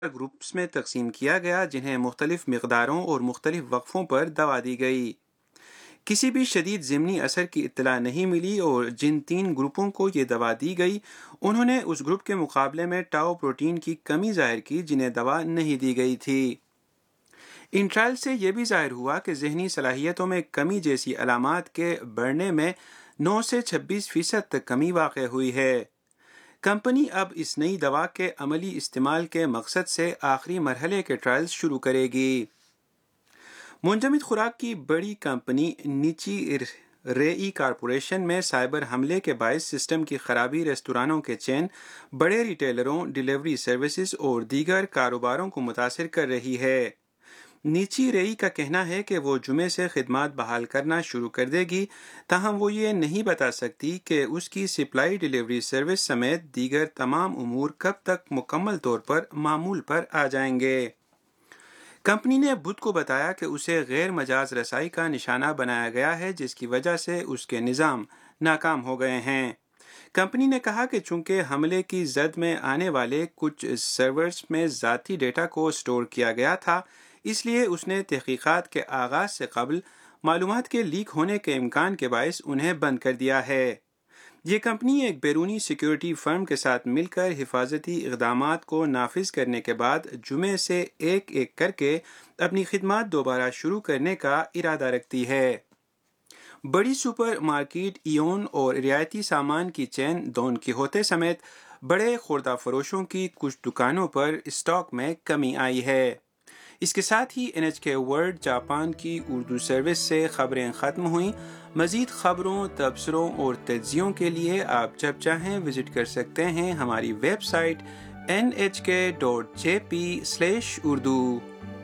Groups میں تقسیم کیا گیا جنہیں مختلف مقداروں اور مختلف وقفوں پر دوا دی گئی۔ کسی بھی شدید ضمنی اثر کی اطلاع نہیں ملی اور جن 3 گروپوں کو یہ دوا دی گئی انہوں نے اس گروپ کے مقابلے میں ٹاؤ پروٹین کی کمی ظاہر کی جنہیں دوا نہیں دی گئی تھی۔ ان ٹرائل سے یہ بھی ظاہر ہوا کہ ذہنی صلاحیتوں میں کمی جیسی علامات کے بڑھنے میں 9 سے 26% تک کمی واقع ہوئی ہے۔ کمپنی اب اس نئی دوا کے عملی استعمال کے مقصد سے آخری مرحلے کے ٹرائلز شروع کرے گی۔ منجمد خوراک کی بڑی کمپنی نیچی ریئی کارپوریشن میں سائبر حملے کے باعث سسٹم کی خرابی ریستورانوں کے چین، بڑے ریٹیلروں، ڈیلیوری سروسز اور دیگر کاروباروں کو متاثر کر رہی ہے۔ نیچی ریئی کا کہنا ہے کہ وہ جمعے سے خدمات بحال کرنا شروع کر دے گی، تاہم وہ یہ نہیں بتا سکتی کہ اس کی سپلائی ڈیلیوری سروس سمیت دیگر تمام امور کب تک مکمل طور پر معمول پر آ جائیں گے۔ کمپنی نے بدھ کو بتایا کہ اسے غیر مجاز رسائی کا نشانہ بنایا گیا ہے جس کی وجہ سے اس کے نظام ناکام ہو گئے ہیں۔ کمپنی نے کہا کہ چونکہ حملے کی زد میں آنے والے کچھ سرورز میں ذاتی ڈیٹا کو اسٹور کیا گیا تھا، اس لیے اس نے تحقیقات کے آغاز سے قبل معلومات کے لیک ہونے کے امکان کے باعث انہیں بند کر دیا ہے۔ یہ کمپنی ایک بیرونی سیکیورٹی فرم کے ساتھ مل کر حفاظتی اقدامات کو نافذ کرنے کے بعد جمعے سے ایک ایک کر کے اپنی خدمات دوبارہ شروع کرنے کا ارادہ رکھتی ہے۔ بڑی سپر مارکیٹ ایون اور رعایتی سامان کی چین دون کیہوتے سمیت بڑے خوردہ فروشوں کی کچھ دکانوں پر اسٹاک میں کمی آئی ہے۔ اس کے ساتھ ہی NHK ورلڈ جاپان کی اردو سروس سے خبریں ختم ہوئیں۔ مزید خبروں، تبصروں اور تجزیوں کے لیے آپ جب چاہیں وزٹ کر سکتے ہیں ہماری ویب سائٹ nhk.jp/urdu۔